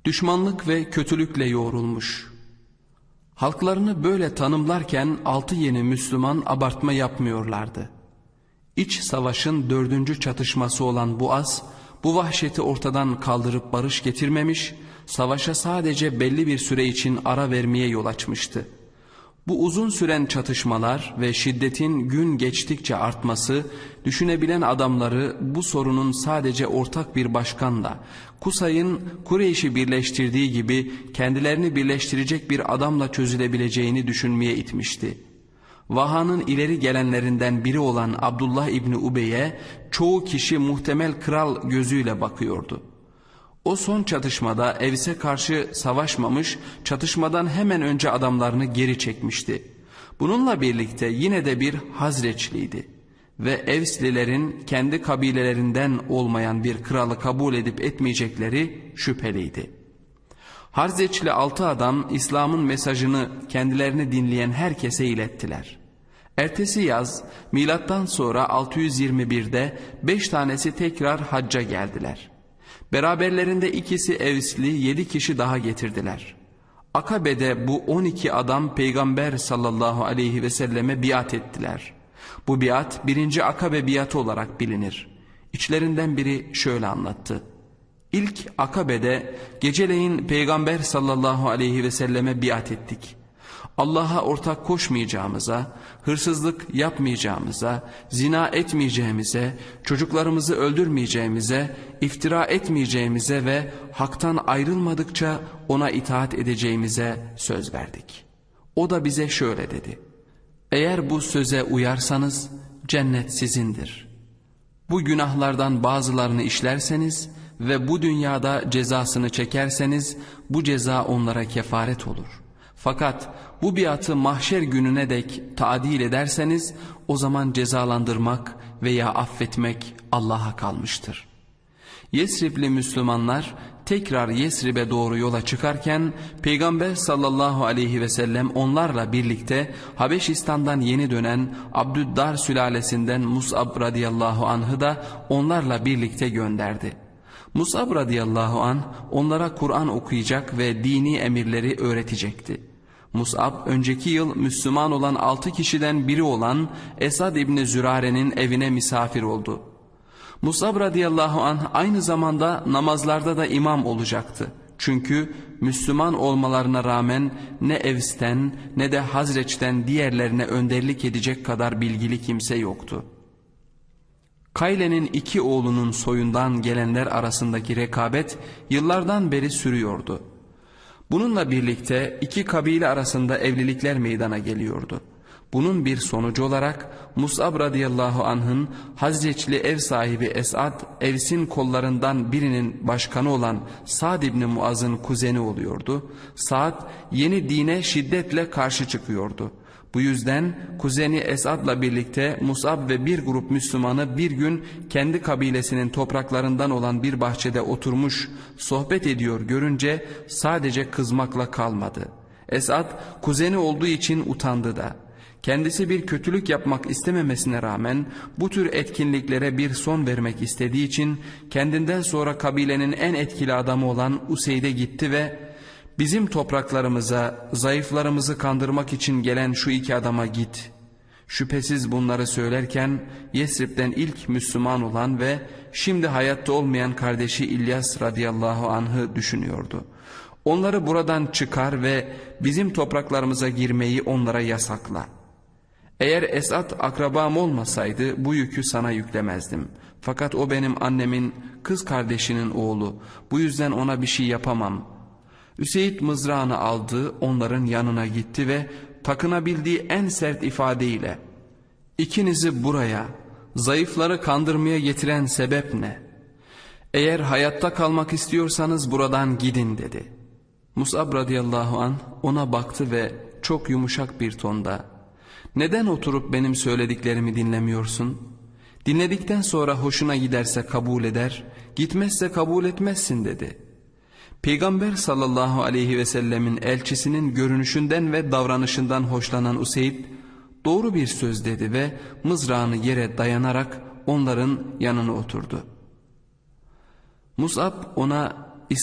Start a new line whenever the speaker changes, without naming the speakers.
Düşmanlık ve kötülükle yoğrulmuş. Halklarını böyle tanımlarken altı yeni Müslüman abartma yapmıyorlardı. İç savaşın 4. çatışması olan Buaz, bu vahşeti ortadan kaldırıp barış getirmemiş, savaşa sadece belli bir süre için ara vermeye yol açmıştı. Bu uzun süren çatışmalar ve şiddetin gün geçtikçe artması, düşünebilen adamları bu sorunun sadece ortak bir başkanla, Kusay'ın Kureyş'i birleştirdiği gibi kendilerini birleştirecek bir adamla çözülebileceğini düşünmeye itmişti. Vaha'nın ileri gelenlerinden biri olan Abdullah İbni Ubey'e çoğu kişi muhtemel kral gözüyle bakıyordu. O son çatışmada Evs'e karşı savaşmamış, çatışmadan hemen önce adamlarını geri çekmişti. Bununla birlikte yine de bir Hazreçliydi ve Evslilerin kendi kabilelerinden olmayan bir kralı kabul edip etmeyecekleri şüpheliydi. Hazreçli 6 adam İslam'ın mesajını kendilerini dinleyen herkese ilettiler. Ertesi yaz milattan sonra 621'de 5 tanesi tekrar hacca geldiler. Beraberlerinde ikisi Evsli 7 kişi daha getirdiler. Akabe'de bu 12 adam Peygamber sallallahu aleyhi ve selleme biat ettiler. Bu biat 1. Akabe biatı olarak bilinir. İçlerinden biri şöyle anlattı. İlk Akabe'de geceleyin Peygamber sallallahu aleyhi ve selleme biat ettik. Allah'a ortak koşmayacağımıza, hırsızlık yapmayacağımıza, zina etmeyeceğimize, çocuklarımızı öldürmeyeceğimize, iftira etmeyeceğimize ve haktan ayrılmadıkça ona itaat edeceğimize söz verdik. O da bize şöyle dedi. Eğer bu söze uyarsanız cennet sizindir. Bu günahlardan bazılarını işlerseniz ve bu dünyada cezasını çekerseniz bu ceza onlara kefaret olur. Fakat bu biatı mahşer gününe dek taadil ederseniz o zaman cezalandırmak veya affetmek Allah'a kalmıştır. Yesribli Müslümanlar tekrar Yesrib'e doğru yola çıkarken Peygamber sallallahu aleyhi ve sellem onlarla birlikte Habeşistan'dan yeni dönen Abdüddar sülalesinden Mus'ab radıyallahu anh'ı da onlarla birlikte gönderdi. Mus'ab radıyallahu anh onlara Kur'an okuyacak ve dini emirleri öğretecekti. Mus'ab önceki yıl Müslüman olan 6 kişiden biri olan Esad İbni Zürare'nin evine misafir oldu. Mus'ab radıyallahu anh aynı zamanda namazlarda da imam olacaktı. Çünkü Müslüman olmalarına rağmen ne Evs'ten ne de Hazreç'ten diğerlerine önderlik edecek kadar bilgili kimse yoktu. Kayle'nin 2 oğlunun soyundan gelenler arasındaki rekabet yıllardan beri sürüyordu. Bununla birlikte 2 kabile arasında evlilikler meydana geliyordu. Bunun bir sonucu olarak Mus'ab radıyallahu anh'ın Hazreçli ev sahibi Esad, Evs'in kollarından birinin başkanı olan Sa'd İbni Muaz'ın kuzeni oluyordu. Sa'd yeni dine şiddetle karşı çıkıyordu. Bu yüzden kuzeni Esad'la birlikte Mus'ab ve bir grup Müslümanı bir gün kendi kabilesinin topraklarından olan bir bahçede oturmuş sohbet ediyor görünce sadece kızmakla kalmadı. Esad kuzeni olduğu için utandı da. Kendisi bir kötülük yapmak istememesine rağmen bu tür etkinliklere bir son vermek istediği için kendinden sonra kabilenin en etkili adamı olan Useyd'e gitti ve "Bizim topraklarımıza zayıflarımızı kandırmak için gelen şu 2 adama git." Şüphesiz bunları söylerken Yesrib'den ilk Müslüman olan ve şimdi hayatta olmayan kardeşi İlyas radıyallahu anh'ı düşünüyordu. "Onları buradan çıkar ve bizim topraklarımıza girmeyi onlara yasakla. Eğer Esad akrabam olmasaydı bu yükü sana yüklemezdim. Fakat o benim annemin kız kardeşinin oğlu. Bu yüzden ona bir şey yapamam." Üseyd mızrağını aldı, onların yanına gitti ve takınabildiği en sert ifadeyle "İkinizi buraya, zayıfları kandırmaya getiren sebep ne? Eğer hayatta kalmak istiyorsanız buradan gidin." dedi. Mus'ab radıyallahu anh ona baktı ve çok yumuşak bir tonda "Neden oturup benim söylediklerimi dinlemiyorsun? Dinledikten sonra hoşuna giderse kabul eder, gitmezse kabul etmezsin." dedi. Peygamber sallallahu aleyhi ve sellemin elçisinin görünüşünden ve davranışından hoşlanan Useyd doğru bir söz dedi ve mızrağını yere dayanarak onların yanına oturdu. Mus'ab ona